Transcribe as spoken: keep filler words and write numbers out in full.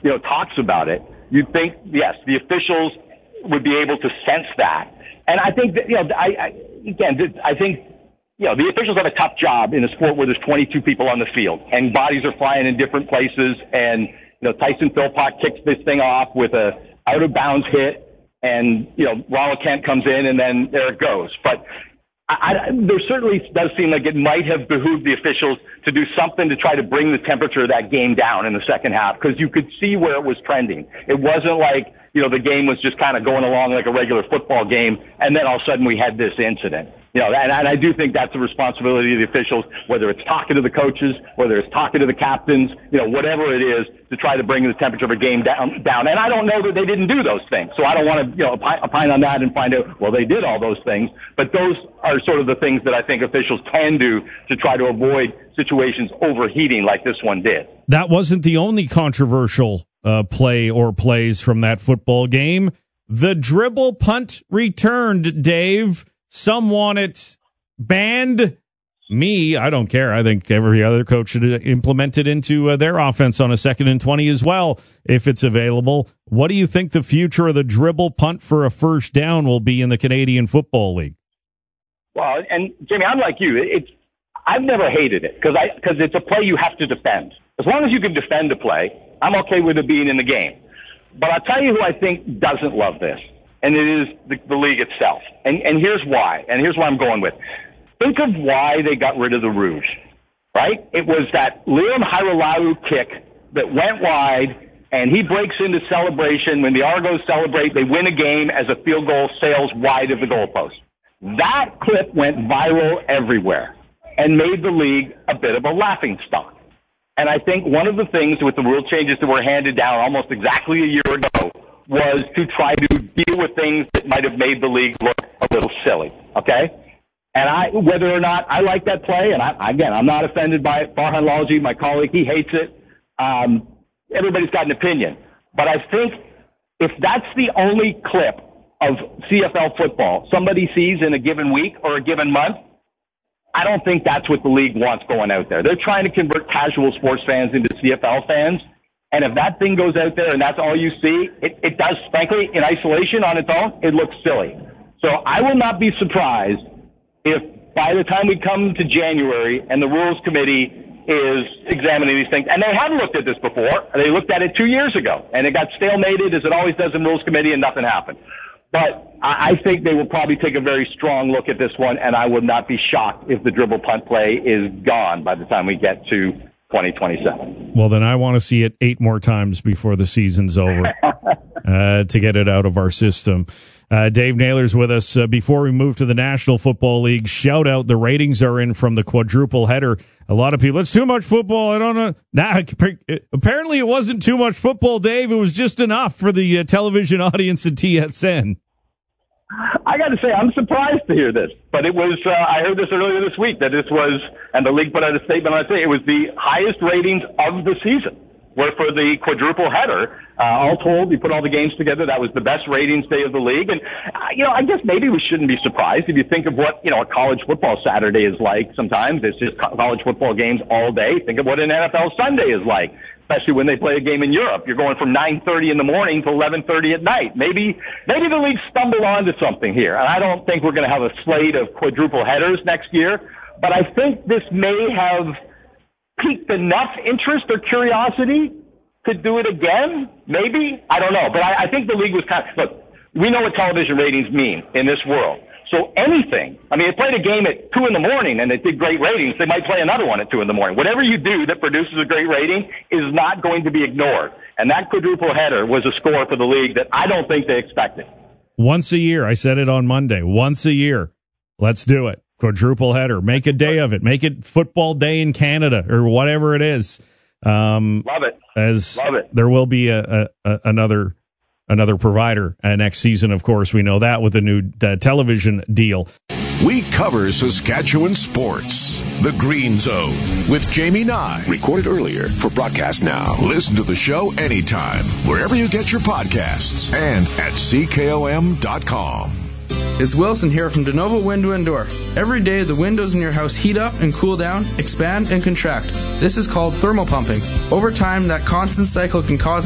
you know, talks about it, you'd think, yes, the officials would be able to sense that. And I think that, you know, I, I again, I think, you know, the officials have a tough job in a sport where there's twenty-two people on the field and bodies are flying in different places. And, you know, Tyson Philpott kicks this thing off with a out of bounds hit and, you know, Ronald Kent comes in and then there it goes. But I, I, there certainly does seem like it might have behooved the officials to do something to try to bring the temperature of that game down in the second half, because you could see where it was trending. It wasn't like, you know, the game was just kind of going along like a regular football game, and then all of a sudden we had this incident. You know, and, and I do think that's the responsibility of the officials, whether it's talking to the coaches, whether it's talking to the captains, you know, whatever it is, to try to bring the temperature of a game down. down. And I don't know that they didn't do those things, so I don't want to, you know, opine, opine on that and find out, well, they did all those things. But those are sort of the things that I think officials can do to try to avoid situations overheating like this one did. That wasn't the only controversial uh, play or plays from that football game. The dribble punt returned, Dave. Some want it banned. Me, I don't care. I think every other coach should implement it into uh, their offense on a second and twenty as well, if it's available. What do you think the future of the dribble punt for a first down will be in the Canadian Football League? Well, and Jamie, I'm like you. It's I've never hated it because I because it's a play you have to defend. As long as you can defend a play, I'm okay with it being in the game. But I'll tell you who I think doesn't love this, and it is the, the league itself. And, and here's why, and here's what I'm going with. Think of why they got rid of the Rouge, right? It was that Liam Hairolau kick that went wide, and he breaks into celebration. When the Argos celebrate, they win a game as a field goal sails wide of the goalpost. That clip went viral everywhere and made the league a bit of a laughing stock. And I think one of the things with the rule changes that were handed down almost exactly a year ago was to try to deal with things that might have made the league look a little silly, okay? And I, whether or not I like that play, and I, again, I'm not offended by it. Farhan Lalji, my colleague, he hates it. Um, everybody's got an opinion. But I think if that's the only clip of C F L football somebody sees in a given week or a given month, I don't think that's what the league wants going out there. They're trying to convert casual sports fans into C F L fans. And if that thing goes out there and that's all you see, it, it does, frankly, in isolation on its own, it looks silly. So I will not be surprised if by the time we come to January and the Rules Committee is examining these things, and they have looked at this before, they looked at it two years ago, and it got stalemated as it always does in Rules Committee and nothing happened. But I think they will probably take a very strong look at this one, and I would not be shocked if the dribble punt play is gone by the time we get to twenty twenty-seven. Well, then I want to see it eight more times before the season's over uh, to get it out of our system. Uh, Dave Naylor's with us. Uh, before we move to the National Football League, shout out, the ratings are in from the quadruple header. A lot of people, it's too much football. I don't know. Nah, apparently it wasn't too much football, Dave. It was just enough for the uh, television audience at T S N. I got to say, I'm surprised to hear this, but it was, uh, I heard this earlier this week, that this was, and the league put out a statement on it, it was the highest ratings of the season, were for the quadruple header. Uh, all told, you put all the games together, that was the best ratings day of the league. And, uh, you know, I guess maybe we shouldn't be surprised if you think of what, you know, a college football Saturday is like. Sometimes it's just college football games all day. Think of what an N F L Sunday is like, especially when they play a game in Europe. You're going from nine thirty in the morning to eleven thirty at night. Maybe, maybe the league stumbled onto something here. And I don't think we're going to have a slate of quadruple headers next year, but I think this may have piqued enough interest or curiosity to do it again. Maybe. I don't know. But I, I think the league was kind of, look, we know what television ratings mean in this world. So anything, I mean, they played a game at two in the morning and it did great ratings. They might play another one at two in the morning. Whatever you do that produces a great rating is not going to be ignored. And that quadruple header was a score for the league that I don't think they expected. Once a year. I said it on Monday. Once a year. Let's do it. Quadruple header. Make a day of it. Make it football day in Canada or whatever it is. Um, Love it. As Love it. There will be a, a, a another another provider uh, next season, of course. We know that with the new uh, television deal. We cover Saskatchewan sports. The Green Zone with Jamie Nye. Recorded earlier for broadcast now. Listen to the show anytime, wherever you get your podcasts, and at C K O M dot com. It's Wilson here from DeNovo Window and Door. Every day, the windows in your house heat up and cool down, expand and contract. This is called thermal pumping. Over time, that constant cycle can cause